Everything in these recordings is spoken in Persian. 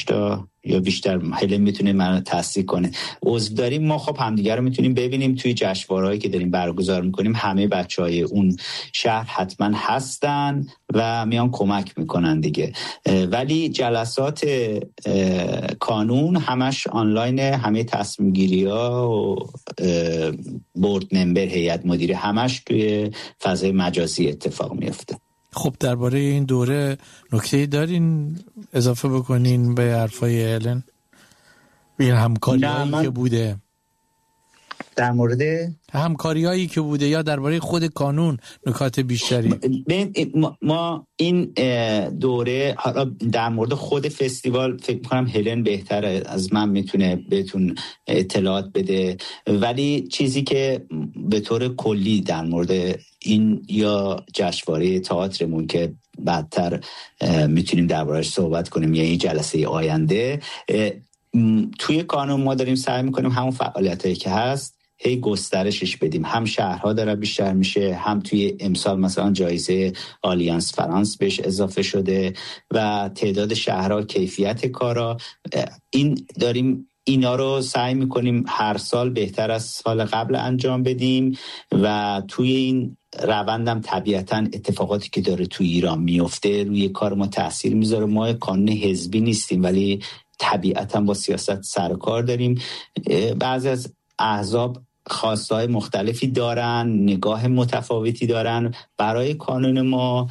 تا یا بیشتر، هلن میتونه منو تصدیق کنه، عضو داریم. ما خب همدیگه رو میتونیم ببینیم توی جشنواره‌ای که داریم برگزار میکنیم. همه بچهای اون شهر حتما هستن و میان کمک میکنن دیگه. ولی جلسات کانون همش آنلاین، همه تصمیم گیری ها و بورد ممبر، هیئت مدیره، همش توی فضای مجازی اتفاق میفته. خب درباره این دوره نکته‌ای دارین اضافه بکنین به حرفای هلن؟ این همکاریایی که بوده، در مورد همکاریایی که بوده یا درباره خود کانون نکات بیشتری؟ ما این دوره، حالا در مورد خود فستیوال فکر می‌کنم هلن بهتره از من میتونه بهتون اطلاعات بده، ولی چیزی که به طور کلی در مورد این یا جشنواره تئاترمون که بعدتر میتونیم درباره‌اش صحبت کنیم یا این جلسه آینده، توی کانون ما داریم سعی میکنیم همون فعالیتایی که هست هی گسترشش بدیم. هم شهرها داره بیشتر میشه، هم توی امسال مثلا جایزه آلیانس فرانس بهش اضافه شده و تعداد شهرها، کیفیت کارا، این داریم اینا رو سعی میکنیم هر سال بهتر از سال قبل انجام بدیم و توی این روندم طبیعتاً اتفاقاتی که داره توی ایران میفته روی کار ما تأثیر میذاره. ما کانون حزبی نیستیم ولی طبیعتاً با سیاست سر و کار داریم. بعضی از احزاب خواستهای مختلفی دارن، نگاه متفاوتی دارن. برای کانون ما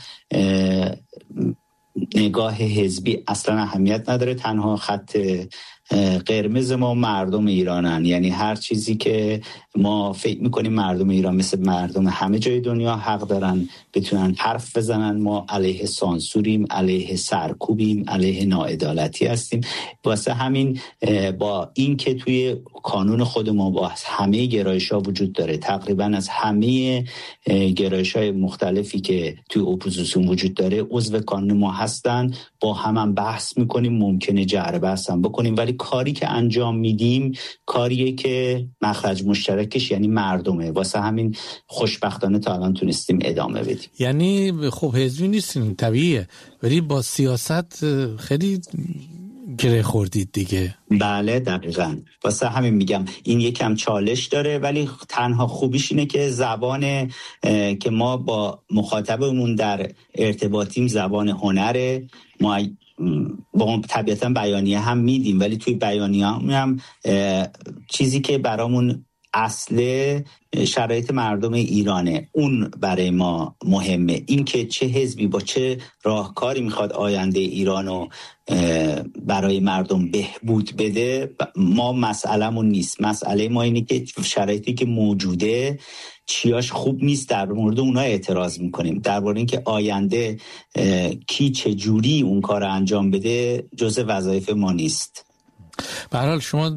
نگاه حزبی اصلا اهمیت نداره، تنها خط قرمز ما مردم ایرانن. یعنی هر چیزی که ما فکر میکنیم مردم ایران مثل مردم همه جای دنیا حق دارن بتونن حرف بزنن. ما علیه سانسوریم، علیه سرکوبیم، علیه ناعدالتی هستیم. واسه همین با این که توی کانون خود ما با همه گرایش‌ها وجود داره، تقریبا از همه گرایش‌های مختلفی که توی اپوزیسیون وجود داره عضو کانون ما هستن، با هم بحث میکنیم، ممکنه جعره بحث هم بکنیم، ولی کاری که انجام میدیم کاریه که مخرج مشترکش یعنی مردمه. واسه همین خوشبختانه تا الان تونستیم ادامه بدیم. یعنی خب حزبی نیستین، طبیعیه، ولی با سیاست خیلی گره خوردید دیگه. بله دقیقاً، واسه همین میگم این یکم چالش داره، ولی تنها خوبیش اینه که زبان که ما با مخاطبمون در ارتباطیم زبان هنره. ما با طبیعتاً بیانیه هم میدیم، ولی توی بیانیه هم چیزی که برامون اصل شرایط مردم ایرانه، اون برای ما مهمه. این که چه حزبی با چه راهکاری میخواد آینده ایرانو برای مردم بهبود بده، ما مسئله‌مون نیست. مسئله ما اینه که شرایطی که موجوده چیاش خوب نیست، در مورد اونها اعتراض میکنیم. درباره اینکه آینده کی چه جوری اون کار انجام بده جزء وظایف ما نیست. به هر حال شما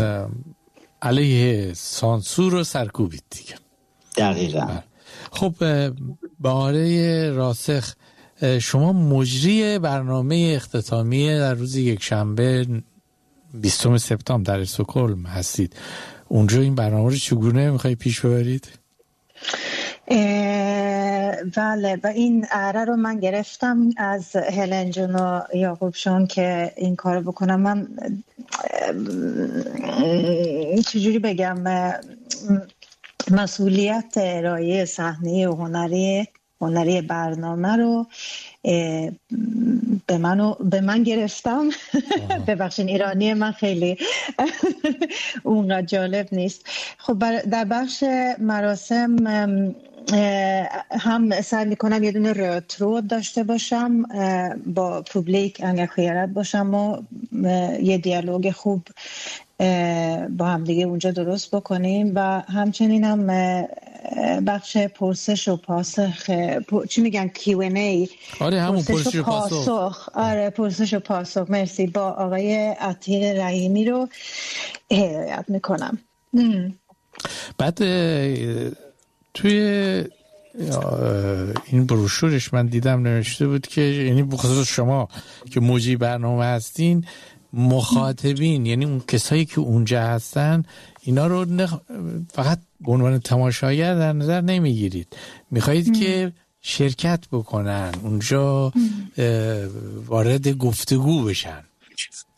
علیه سانسور و سرکوبید دیگه. دقیقاً. خب باره راسخ، شما مجری برنامه اختتامیه در روز یکشنبه 20 سپتامبر در استکهلم هستید. اونجا این برنامه رو چگونه میخوای پیش ببرید؟ بله، و این عهده رو من گرفتم از هلن جون و یعقوب شون که این کار بکنم. من چجوری بگم، مسئولیت ارائه صحنه و هنری برنامه رو به من گرفتم. ببخشید ایرانی من خیلی اونقدر جالب نیست. خب در بخش مراسم هم سعی میکنم یه دونه رترو داشته باشم، با پوبلیک انگاژیت باشم و یه دیالوگ خوب با هم دیگه اونجا درست بکنیم و همچنین هم بخش پرسش و پاسخ، چی میگن Q&A. آره همون پرسش و پاسخ. آره پرسش و پاسخ، مرسی، با آقای عتیق رحیمی رو هدایت میکنم. بعد توی این بروشورش من دیدم نوشته بود که یعنی بخصوص شما که مجری برنامه هستین، مخاطبین یعنی اون کسایی که اونجا هستن اینا رو فقط به عنوان تماشاگر در نظر نمیگیرید، میخواهید که شرکت بکنن اونجا، وارد گفتگو بشن.